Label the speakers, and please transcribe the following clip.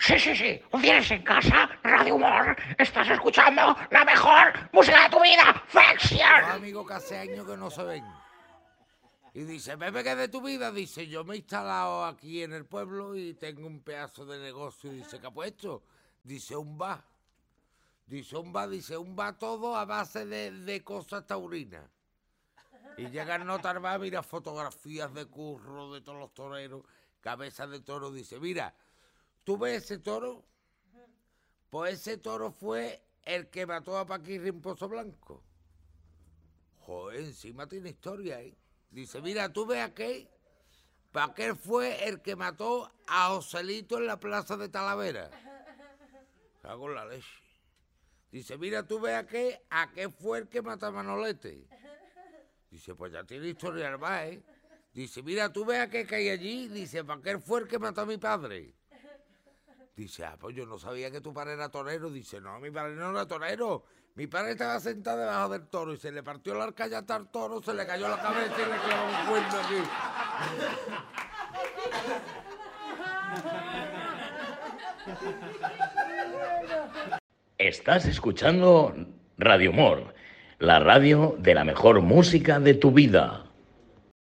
Speaker 1: Sí, sí, sí. ¿Tienes en casa? Radio Humor. Estás escuchando la mejor música de tu vida.
Speaker 2: Dos
Speaker 1: ¡Flexión!
Speaker 2: amigos que hace años que no se ven. Y dice, Pepe, ¿qué es de tu vida? Dice, yo me he instalado aquí en el pueblo y tengo un pedazo de negocio. Y dice, ¿qué ha puesto? Dice, un bar. Dice, un bar todo a base de cosas taurinas. Y llega el notar bar, mira fotografías de curro de todos los toreros, cabezas de toro. Dice, mira, ¿tú ves ese toro? Pues ese toro fue el que mató a Paquirri en Pozo Blanco. Joder, encima tiene historia, ¿eh? Dice, mira, ¿tú ves aquel? Pues aquel fue el que mató a Joselito en la plaza de Talavera. Cago en la leche. Dice, mira, ¿tú ves aquel fue el que mató a Manolete? Dice, pues ya tiene historia el bar, ¿eh? Dice, mira, ¿tú ves aquel que hay allí? Dice, pues aquel fue el que mató a mi padre. Dice, pues yo no sabía que tu padre era torero. Dice, no, mi padre no era torero. Mi padre estaba sentado debajo del toro y se le partió la arcallata al toro, se le cayó la cabeza y le clavó un cuerno aquí.
Speaker 3: Estás escuchando Radio Humor, la radio de la mejor música de tu vida.